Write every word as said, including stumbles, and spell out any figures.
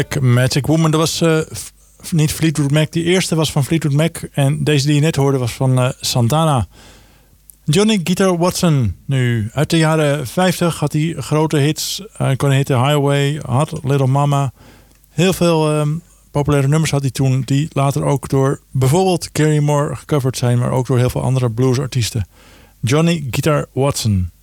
Magic Woman, dat was uh, f- niet Fleetwood Mac. Die eerste was van Fleetwood Mac. En deze die je net hoorde was van uh, Santana. Johnny Guitar Watson. Nu, uit de jaren vijftig had hij grote hits. Hij uh, kon hitten Highway, Hot Little Mama. Heel veel um, populaire nummers had hij toen. Die later ook door bijvoorbeeld Gary Moore gecoverd zijn. Maar ook door heel veel andere bluesartiesten. Johnny Guitar Watson.